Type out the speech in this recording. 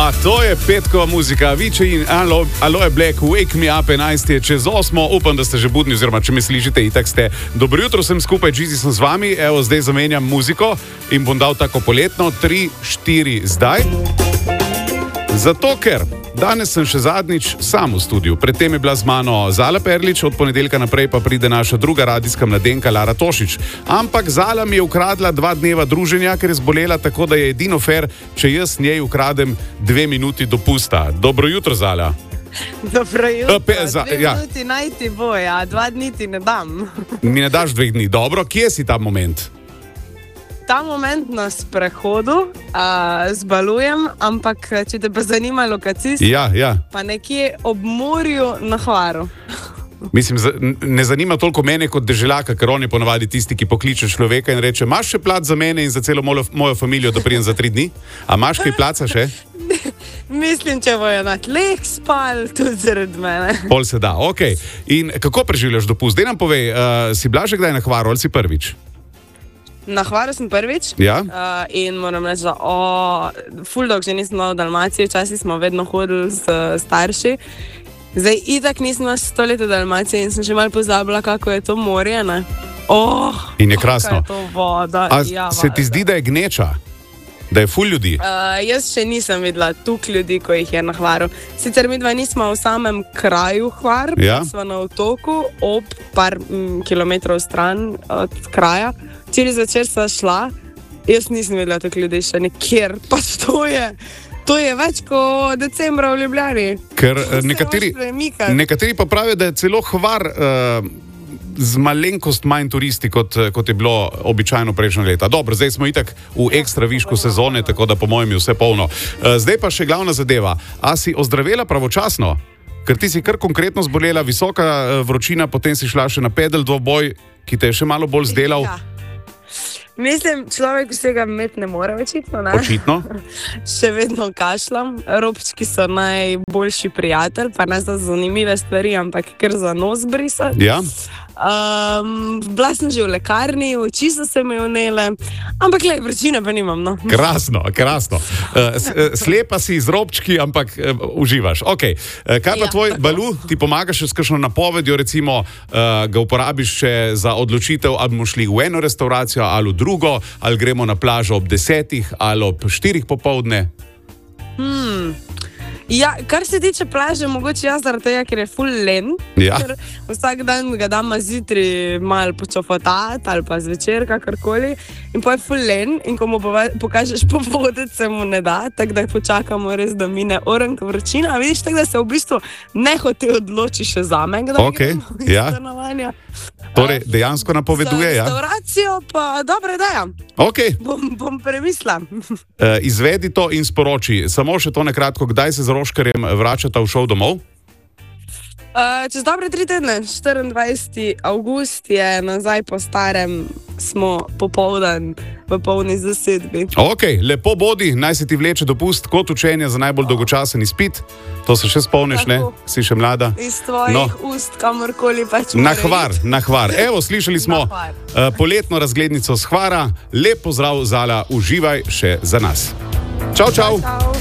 Ja, to je petkova muzika. Viče in Aloe Black, Wake Me Up, 11 je čez 8. Upam, da ste že budni, oziroma če me slišite, itak ste. Dobro jutro, sem skupaj, Gizi sem z vami. Evo, zdaj zamenjam muziko in bom dal tako poletno 3-4 zdaj. Zato, ker danes sem še zadnjič sam v studiu. Predtem je bila z mano Zala Perlič, od ponedeljka naprej pa pride naša druga radijska mladenka Lara Tošič. Ampak Zala mi je ukradla 2 dneva druženja, ker je zbolela, tako da je edino fair, če jaz njej ukradem 2 minuti dopusta. Dobro jutro, Zala. Dobro jutro, 2 ja. minuti najti bo, ja, 2 dni ti ne dam. Mi ne daš 2 dni. Dobro, kje si ta moment? Ta moment na sprehodu zbalujem, ampak če te pa zanima lokacijsko, Ja. pa nekje ob morju na Hvaru. Mislim, ne zanima toliko mene kot deželaka, ker on je ponavadi tisti, ki pokliče človeka in reče, imaš še plac za mene in za celo mojo familijo, da pridem za 3 dni? A imaš kaj placa še? Mislim, če bojo na tleh spal, tudi zaradi mene. Pol se da, ok. In kako preživljaš dopust? Dej nam povej, si bila že kdaj na Hvaru ali si prvič? Na Hvaru sem prvič, Ja? in moram reči, da ful dolgo že nisem bila v Dalmaciji, včasih smo vedno hodili s starši. Zdaj, itak nisem bila 100 let v Dalmaciji in sem že malo pozabila, kako je to morje, ne? In je krasno. Kako je to voda. A se ti zdi, da je gneča? Da je ful ljudi? Jaz še nisem videla toliko ljudi, ko jih je na Hvaru. Sicer mi dva nismo v samem kraju Hvar, Ja. smo na otoku, ob par kilometrov stran od kraja. Včeraj zvečer sva šla, jaz nisem videla toliko ljudi še nikjer, pa to je več kot decembra v Ljubljani. Ker Se nekateri, moraš premikati. nekateri pa pravijo, da je celo Hvar z malenkost manj turisti, kot je bilo običajno prejšnjo leta. Dobro, zdaj smo itak v ekstra višku sezone, tako da po mojem je vse polno. Zdaj pa še glavna zadeva. A si ozdravela pravočasno? Ker ti si kar konkretno zbolela, visoka vročina, potem si šla še na pedal dvoboj, ki te je še malo bolj zdelal. Ja. Mislim, človek vsega imeti ne more, očitno, ne? Očitno. Še vedno kašljam, robčki so najboljši prijatelj, pa ne za zanimive stvari, ampak ker za nos brisati. Ja. Bila sem že v lekarni, oči so se mi vnele, ampak le, vročine pa nimam, no. Krasno. Slepa si z robčki, ampak uživaš. Okay. Kaj pa Ja, tvoj tako. Balu, ti pomaga še s kakšno napovedjo, recimo ga uporabiš še za odločitev, ali bomo šli v eno restauracijo ali v drugo, ali gremo na plažo ob 10 ali ob 4 popoldne? Ja, kar se tiče plaže, mogoče jaz zaradi tega, ker je ful len. Ja. Ker vsak dan ga dam zjutraj malo počofotati ali pa zvečer, kakorkoli. In pa je ful len in ko mu pokažeš povodec, se mu ne da, tako da počakamo res, da mine orenka vročina. A vidiš, tako da se v bistvu nehote odloči še zame, kdaj Okej, gremo iz ja. stanovanja. Torej, dejansko napoveduje, Za ja? restauracijo pa dobra ideja. Okay. Bom premislila. Izvedi to in sporoči. Samo še to nekratko, kdaj se z Roškarjem vračata v šov domov? Čez dobre 3 tedne, 24. avgust je nazaj po starem, smo popoldan v polni zasedbi. Ok, lepo bodi, naj se ti vleče dopust kot učenje za najbolj dolgočasen izpit. To se še spomniš, ne? Tako. Si še mlada. Iz tvojih ust, kamorkoli pač Na mora iti. Hvar. Evo, slišali smo Na Hvar. poletno razglednico z Hvara. Lep pozdrav, Zala, uživaj še za nas. Čau. Čau.